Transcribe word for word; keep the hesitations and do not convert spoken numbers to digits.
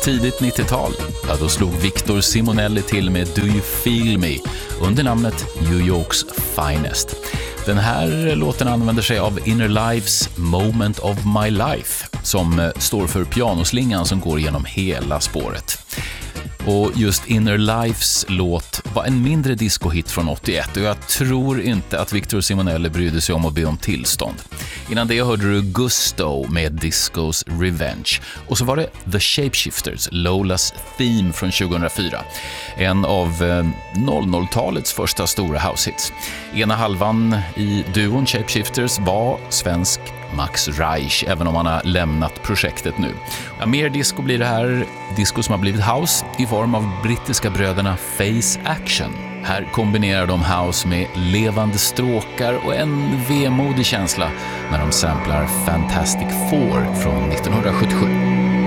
tidigt nittiotal, ja, då slog Victor Simonelli till med Do You Feel Me under namnet New Yorks Finest. Den här låten använder sig av Inner Lifes Moment of My Life, som står för pianoslingan som går genom hela spåret. Och just Inner Lifes låt var en mindre discohit från åttioett, och jag tror inte att Victor Simonelli brydde sig om att be om tillstånd. Innan det hörde du Gusto med Discos Revenge. Och så var det The Shapeshifters, Lolas Theme från tjugohundrafyra. En av noll noll-talets första stora househits. Ena halvan i duon Shapeshifters var svensk Max Reich, även om han har lämnat projektet nu. Ja, mer disco blir det här, disco som har blivit house i form av brittiska bröderna Face Action. Här kombinerar de house med levande stråkar och en vemodig känsla när de samplar Fantastic Four från nittonhundrasjuttiosju.